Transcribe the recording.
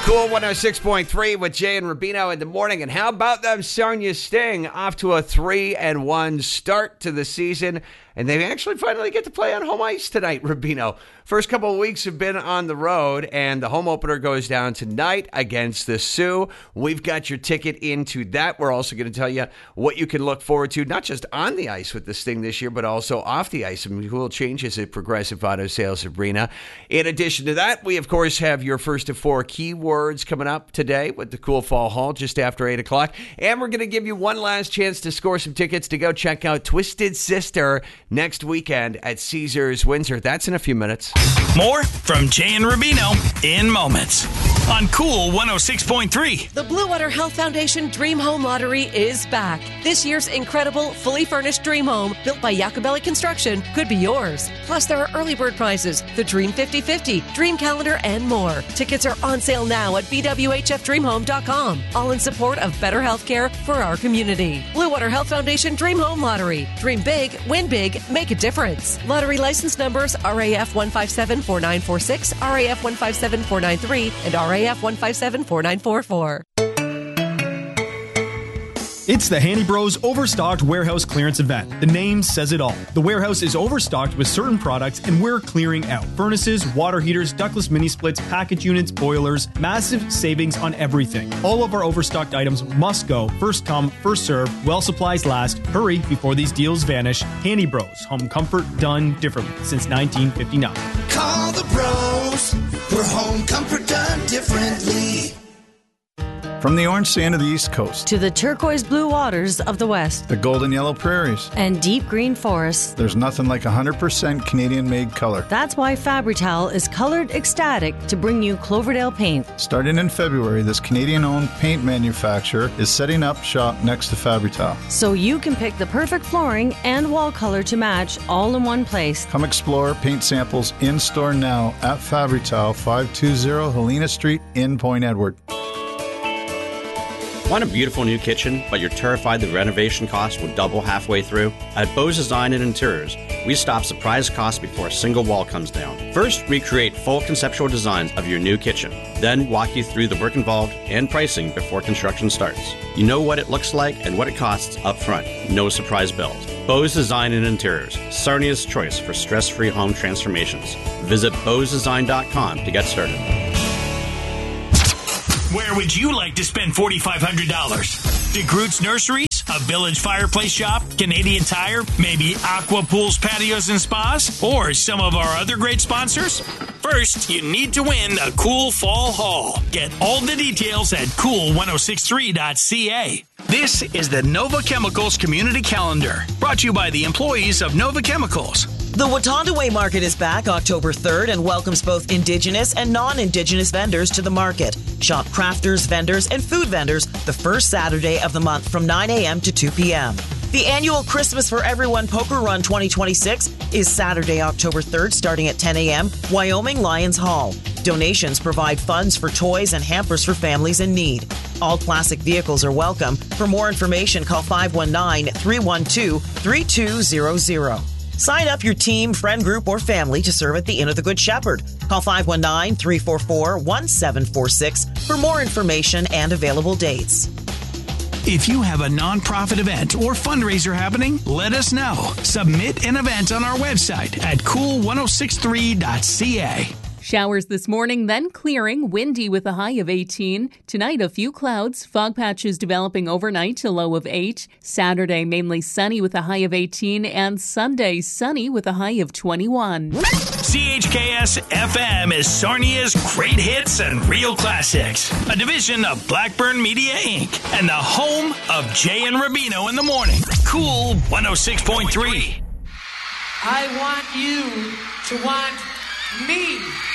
Cool 106.3 with Jay and Rubino in the morning. And how about them Sarnia Sting off to a 3-1 start to the season? And they actually finally get to play on home ice tonight, Rubino. First couple of weeks have been on the road, and the home opener goes down tonight against the Sioux. We've got your ticket into that. We're also going to tell you what you can look forward to, not just on the ice with the Sting this year, but also off the ice. Some cool changes at Progressive Auto Sales Arena. In addition to that, we, of course, have your first of 4 keywords coming up today with the Cool Fall Hall just after 8 o'clock. And we're going to give you one last chance to score some tickets to go check out Twisted Sister next weekend at Caesars Windsor. That's in a few minutes. More from Jay and Rubino in moments on Cool 106.3. The Blue Water Health Foundation Dream Home Lottery is back. This year's incredible, fully furnished dream home built by Jacobelli Construction could be yours. Plus, there are early bird prizes, the Dream 50-50, Dream Calendar, and more. Tickets are on sale now at bwhfdreamhome.com. All in support of better health care for our community. Blue Water Health Foundation Dream Home Lottery. Dream big, win big, make a difference. Lottery license numbers RAF 1574946, RAF 1574993, and RAF 1574944. It's the Handy Bros Overstocked Warehouse Clearance Event. The name says it all. The warehouse is overstocked with certain products, and we're clearing out furnaces, water heaters, ductless mini splits, package units, boilers, massive savings on everything. All of our overstocked items must go. First come, first serve. While supplies last. Hurry before these deals vanish. Handy Bros. Home comfort done differently since 1959. Call the bros for home comfort done differently. From the orange sand of the East Coast to the turquoise blue waters of the West, the golden yellow prairies, and deep green forests, there's nothing like 100% Canadian-made color. That's why Fabri-Tal is colored ecstatic to bring you Cloverdale paint. Starting in February, this Canadian-owned paint manufacturer is setting up shop next to Fabri-Tal. So you can pick the perfect flooring and wall color to match all in one place. Come explore paint samples in-store now at Fabri-Tal, 520 Helena Street in Point Edward. Want a beautiful new kitchen, but you're terrified the renovation cost will double halfway through? At Bose Design and Interiors, we stop surprise costs before a single wall comes down. First, we create full conceptual designs of your new kitchen, then walk you through the work involved and pricing before construction starts. You know what it looks like and what it costs up front. No surprise bills. Bose Design and Interiors, Sarnia's choice for stress-free home transformations. Visit bosedesign.com to get started. Where would you like to spend $4,500? DeGroote's Nurseries, a Village Fireplace Shop, Canadian Tire, maybe Aqua Pools, Patios, and Spas, or some of our other great sponsors? First, you need to win a Cool Fall Haul. Get all the details at cool1063.ca. This is the Nova Chemicals Community Calendar, brought to you by the employees of Nova Chemicals. The Wet'ondaway Market is back October 3rd and welcomes both Indigenous and non-Indigenous vendors to the market. Shop crafters, vendors, and food vendors the first Saturday of the month from 9 a.m. to 2 p.m. The annual Christmas for Everyone Poker Run 2026 is Saturday, October 3rd, starting at 10 a.m., Wyoming Lions Hall. Donations provide funds for toys and hampers for families in need. All classic vehicles are welcome. For more information, call 519-312-3200. Sign up your team, friend group, or family to serve at the Inn of the Good Shepherd. Call 519-344-1746 for more information and available dates. If you have a nonprofit event or fundraiser happening, let us know. Submit an event on our website at cool1063.ca. Showers this morning, then clearing, windy with a high of 18. Tonight, a few clouds, fog patches developing overnight to low of 8. Saturday, mainly sunny with a high of 18. And Sunday, sunny with a high of 21. CHKS FM is Sarnia's Great Hits and Real Classics, a division of Blackburn Media, Inc., and the home of Jay and Rubino in the morning. Cool 106.3. I want you to want me.